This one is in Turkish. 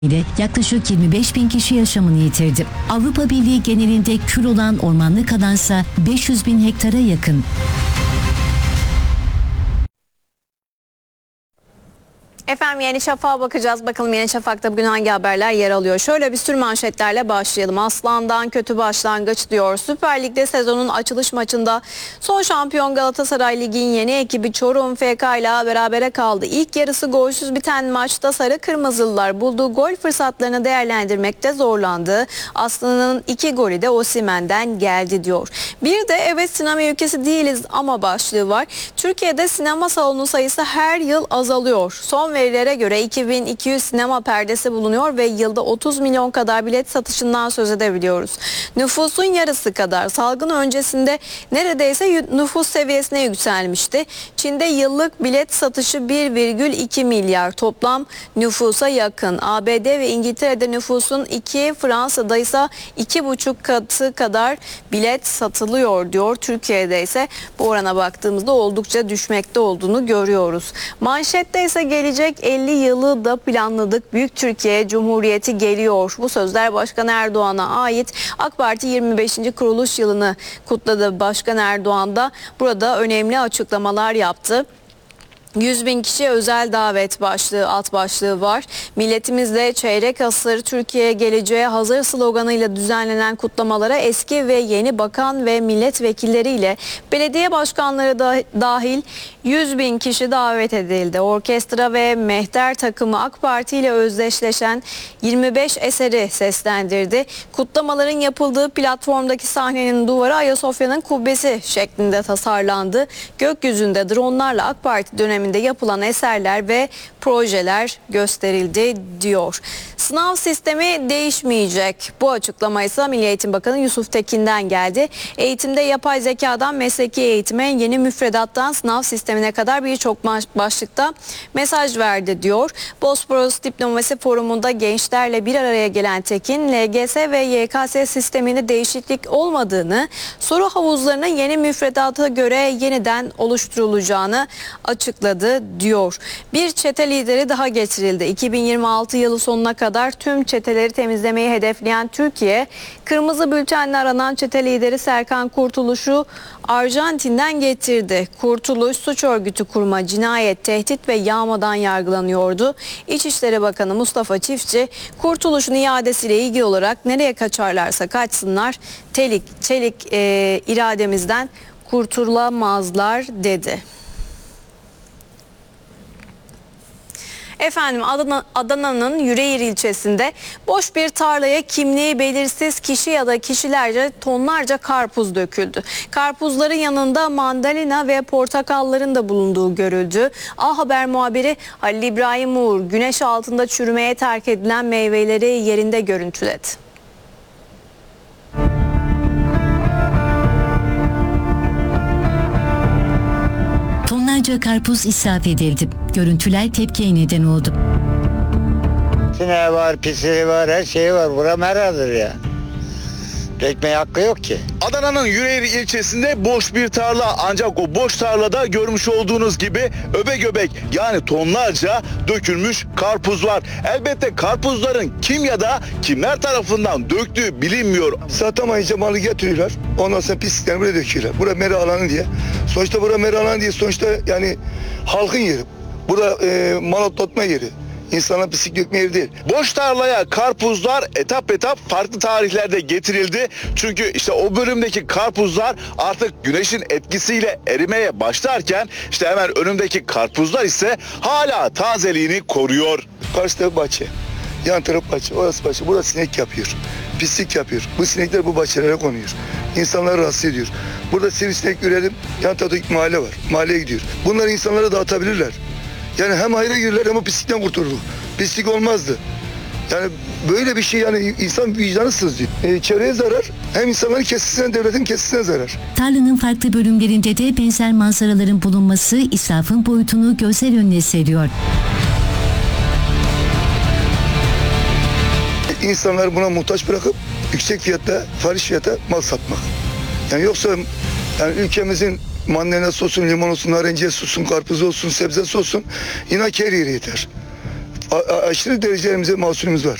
ile yaklaşık 25 bin kişi yaşamını yitirdi. Avrupa Birliği genelinde kül olan ormanlık alansa 500 bin hektara yakın. Efendim Yeni Şafak'a bakacağız. Bakalım Yeni Şafak'ta bugün hangi haberler yer alıyor? Şöyle bir sürü manşetlerle başlayalım. Aslan'dan kötü başlangıç diyor. Süper Lig'de sezonun açılış maçında son şampiyon Galatasaray Lig'in yeni ekibi Çorum FK ile berabere kaldı. İlk yarısı golsüz biten maçta sarı kırmızılılar bulduğu gol fırsatlarını değerlendirmekte zorlandı. Aslan'ın 2 golü de Osimhen'den geldi diyor. Bir de evet sinema ülkesi değiliz ama başlığı var. Türkiye'de sinema salonu sayısı her yıl azalıyor. Son verilere göre 2200 sinema perdesi bulunuyor ve yılda 30 milyon kadar bilet satışından söz edebiliyoruz. Nüfusun yarısı kadar salgın öncesinde neredeyse nüfus seviyesine yükselmişti. Çin'de yıllık bilet satışı 1,2 milyar, toplam nüfusa yakın. ABD ve İngiltere'de nüfusun 2, Fransa'da ise 2,5 katı kadar bilet satılıyor diyor. Türkiye'de ise bu orana baktığımızda oldukça düşmekte olduğunu görüyoruz. Manşette ise gelecek 50 yılı da planladık. Büyük Türkiye Cumhuriyeti geliyor. Bu sözler Başkan Erdoğan'a ait. AK Parti 25. kuruluş yılını kutladı. Başkan Erdoğan da burada önemli açıklamalar yaptı. 100 bin kişiye özel davet başlığı, alt başlığı var. Milletimizle çeyrek asır Türkiye geleceğe hazır sloganıyla düzenlenen kutlamalara eski ve yeni bakan ve milletvekilleriyle belediye başkanları da dahil 100 bin kişi davet edildi. Orkestra ve mehter takımı AK Parti ile özdeşleşen 25 eseri seslendirdi. Kutlamaların yapıldığı platformdaki sahnenin duvarı Ayasofya'nın kubbesi şeklinde tasarlandı. Gökyüzünde dronlarla AK Parti döneminde yapılan eserler ve projeler gösterildi diyor. Sınav sistemi değişmeyecek. Bu açıklama ise Milli Eğitim Bakanı Yusuf Tekin'den geldi. Eğitimde yapay zekadan mesleki eğitime, yeni müfredattan sınav sistemine kadar birçok başlıkta mesaj verdi diyor. Bosporus Diplomasi Forumu'nda gençlerle bir araya gelen Tekin, LGS ve YKS sisteminde değişiklik olmadığını, soru havuzlarının yeni müfredata göre yeniden oluşturulacağını açıkladı diyor. Bir çete lideri daha getirildi. 2026 yılı sonuna kadar tüm çeteleri temizlemeyi hedefleyen Türkiye, kırmızı bültenle aranan çete lideri Serkan Kurtuluş'u Arjantin'den getirdi. Kurtuluş suç örgütü kurma, cinayet, tehdit ve yağmadan yargılanıyordu. İçişleri Bakanı Mustafa Çiftçi, Kurtuluş'un iadesiyle ilgili olarak nereye kaçarlarsa kaçsınlar, çelik irademizden kurtulamazlar dedi. Efendim Adana'nın Yüreğir ilçesinde boş bir tarlaya kimliği belirsiz kişi ya da kişilerce tonlarca karpuz döküldü. Karpuzların yanında mandalina ve portakalların da bulunduğu görüldü. A Haber muhabiri Halil İbrahim Uğur güneş altında çürümeye terk edilen meyveleri yerinde görüntüledi. Tonlarca karpuz israf edildi. Görüntüler tepkiye neden oldu. Sineği var, pisliği var, her şeyi var. Bura meradır ya. Dökmeye hakkı yok ki. Adana'nın Yüreğir ilçesinde boş bir tarla, ancak o boş tarlada görmüş olduğunuz gibi öbek öbek, yani tonlarca dökülmüş karpuz var. Elbette karpuzların kim ya da kimler tarafından döktüğü bilinmiyor. Satamayınca malı getiriyorlar. Ondan sonra pisliklerini buraya döküyorlar. Bura mera alanı diye. Sonuçta bura mera alanı diye, sonuçta yani halkın yeri. Bura mal otlatma yeri. İnsanlar pislik dökme yeri değil. Boş tarlaya karpuzlar etap etap farklı tarihlerde getirildi. Çünkü işte o bölümdeki karpuzlar artık güneşin etkisiyle erimeye başlarken işte hemen önümdeki karpuzlar ise hala tazeliğini koruyor. Karşı taraf bahçe. Yan taraf bahçe. Orası bahçe. Burada sinek yapıyor. Pislik yapıyor. Bu sinekler bu bahçelere konuyor. İnsanları rahatsız ediyor. Burada sivrisinek üredim. Yan taraftaki mahalle var. Mahalleye gidiyor. Bunları insanlara dağıtabilirler. Yani hem hayra girerler hem o pislikten kurtulur. Pislik olmazdı. Yani böyle bir şey, yani insan vicdanı sızlıyor. Çevreye zarar, hem insanların kesisine, devletin kesisine zarar. Tarlanın farklı bölümlerinde de benzer manzaraların bulunması israfın boyutunu gözler önüne seriyor. İnsanlar buna muhtaç bırakıp yüksek fiyatta, fahiş fiyata mal satmak. Yani yoksa yani ülkemizin mandalinası olsun, limon olsun, narenciyesi olsun, karpuz olsun, sebzesi olsun, inan ki her yeri yeter. aşırı derecelerimize mahsulümüz var.